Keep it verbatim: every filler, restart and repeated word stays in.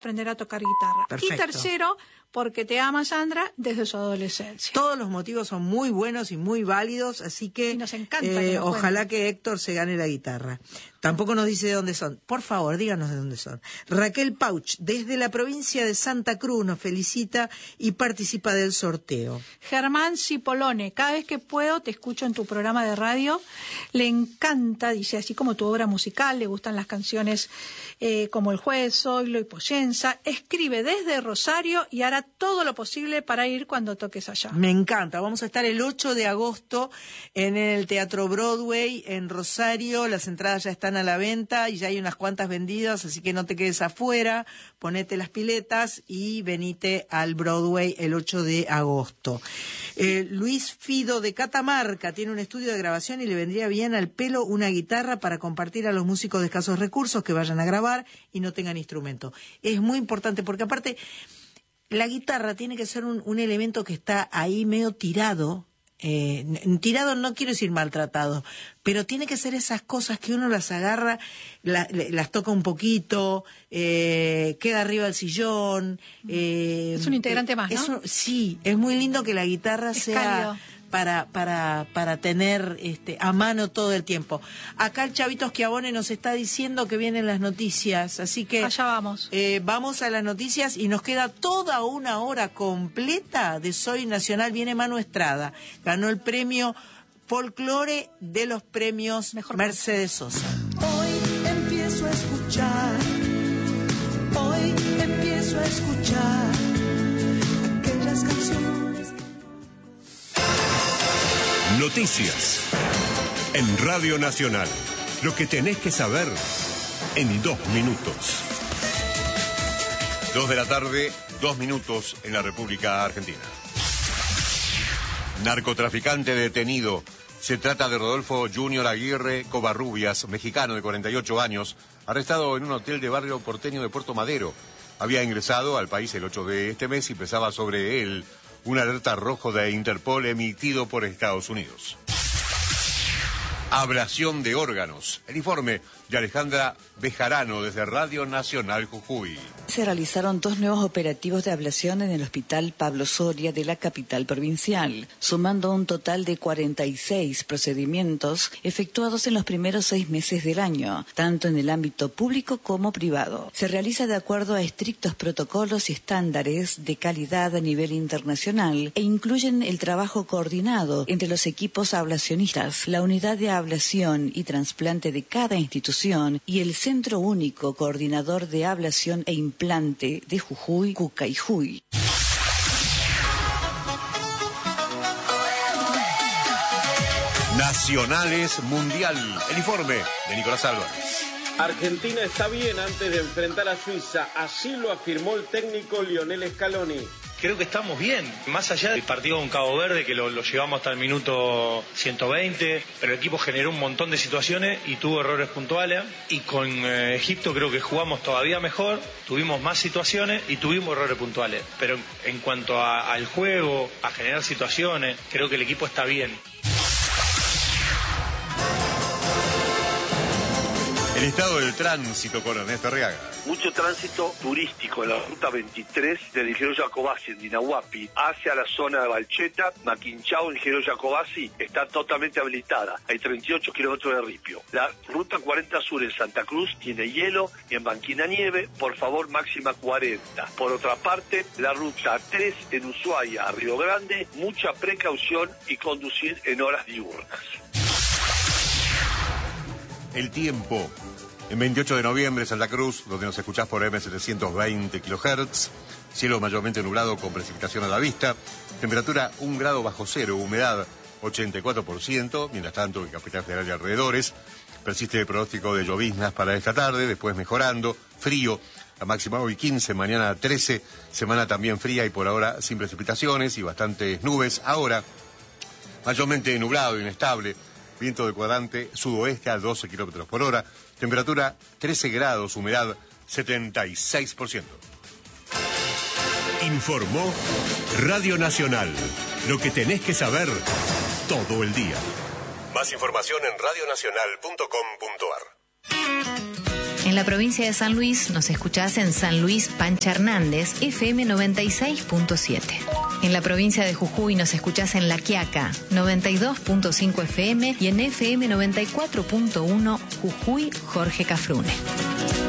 aprender a tocar guitarra. Perfecto. Y tercero, porque te ama Sandra desde su adolescencia. Todos los motivos son muy buenos y muy válidos, así que Y nos encanta eh, que nos ojalá cuenten. que Héctor se gane la guitarra. Tampoco nos dice de dónde son. Por favor, díganos de dónde son. Raquel Pauch, desde la provincia de Santa Cruz, nos felicita y participa del sorteo. Germán Cipolone, cada vez que puedo te escucho en tu programa de radio. Le encanta, dice, así como tu obra musical, le gustan las canciones eh, como El Juez, Zoilo y Poyenza. Escribe desde Rosario y hará todo lo posible para ir cuando toques allá. Me encanta. Vamos a estar el ocho de agosto en el Teatro Broadway en Rosario. Las entradas ya están a la venta y ya hay unas cuantas vendidas, así que no te quedes afuera. Ponete las piletas y venite al Broadway el ocho de agosto. Eh, Luis Fido de Catamarca tiene un estudio de grabación y le vendría bien al pelo una guitarra para compartir a los músicos de escasos recursos que vayan a grabar y no tengan instrumento. Es muy importante porque aparte la guitarra tiene que ser un, un elemento que está ahí medio tirado. Eh, tirado no quiero decir maltratado, pero tiene que ser esas cosas que uno las agarra, la, las toca un poquito, eh, queda arriba del sillón. Eh, es un integrante más, ¿no? Eso, sí, es muy lindo que la guitarra es sea cálido. para para para tener este a mano todo el tiempo. Acá el Chavito Schiavone nos está diciendo que vienen las noticias, así que allá vamos. Eh, vamos a las noticias y nos queda toda una hora completa de Soy Nacional. Viene Manu Estrada, ganó el premio Folclore de los premios Mejor Mercedes Sosa. Hoy empiezo a escuchar, hoy empiezo a escuchar aquellas canciones. Noticias en Radio Nacional. Lo que tenés que saber en dos minutos. Dos de la tarde, dos minutos en la República Argentina. Narcotraficante detenido. Se trata de Rodolfo Junior Aguirre Covarrubias, mexicano de cuarenta y ocho años, arrestado en un hotel de barrio porteño de Puerto Madero. Había ingresado al país el ocho de este mes y pesaba sobre él una alerta rojo de Interpol emitido por Estados Unidos. Ablación de órganos. El informe de Alejandra Bejarano desde Radio Nacional Jujuy. Se realizaron dos nuevos operativos de ablación en el Hospital Pablo Soria de la capital provincial, sumando un total de cuarenta y seis procedimientos efectuados en los primeros seis meses del año, tanto en el ámbito público como privado. Se realiza de acuerdo a estrictos protocolos y estándares de calidad a nivel internacional e incluyen el trabajo coordinado entre los equipos ablacionistas, la unidad de ablación y trasplante de cada institución y el Centro Único Coordinador de Ablación e Implante de Jujuy, Cucayjuy. Nacionales Mundial. El informe de Nicolás Álvarez. Argentina está bien antes de enfrentar a Suiza, así lo afirmó el técnico Lionel Scaloni. Creo que estamos bien, más allá del partido con Cabo Verde, que lo, lo llevamos hasta el minuto ciento veinte, pero el equipo generó un montón de situaciones y tuvo errores puntuales, y con eh, Egipto creo que jugamos todavía mejor, tuvimos más situaciones y tuvimos errores puntuales, pero en cuanto a, al juego, a generar situaciones, creo que el equipo está bien. El estado del tránsito con Ernesto Arriaga. Mucho tránsito turístico en la ruta veintitrés del Ingeniero Jacobasi en Dinahuapi hacia la zona de Balcheta. Maquinchao, Ingeniero Jacobasi está totalmente habilitada. Hay treinta y ocho kilómetros de ripio. La ruta cuarenta Sur en Santa Cruz tiene hielo y en Banquina nieve, por favor máxima cuarenta. Por otra parte, la ruta tres en Ushuaia a Río Grande, mucha precaución y conducir en horas diurnas. El tiempo. En veintiocho de noviembre, Santa Cruz, donde nos escuchás por eme setecientos veinte kilohertz. Cielo mayormente nublado con precipitación a la vista. Temperatura un grado bajo cero, humedad ochenta y cuatro por ciento. Mientras tanto, en Capital Federal y alrededores persiste el pronóstico de lloviznas para esta tarde, después mejorando. Frío, la máxima hoy quince, mañana trece. Semana también fría y por ahora sin precipitaciones y bastantes nubes. Ahora, mayormente nublado, inestable. Viento de cuadrante sudoeste a doce kilómetros por hora. Temperatura trece grados, humedad setenta y seis por ciento. Informó Radio Nacional. Lo que tenés que saber todo el día. Más información en radio nacional punto com punto ar. En la provincia de San Luis nos escuchás en San Luis Pancha Hernández, F M noventa y seis punto siete. En la provincia de Jujuy nos escuchás en La Quiaca, noventa y dos punto cinco F M y en F M noventa y cuatro punto uno Jujuy Jorge Cafrune.